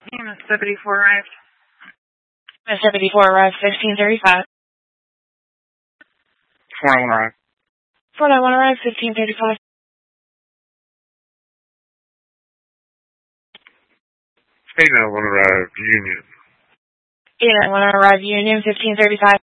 Unit 74 arrived. Unit 74 arrived, 1635. 491 arrived. 491 arrived, 1535. 891 arrived, Union. 891 arrived, Union, 1535.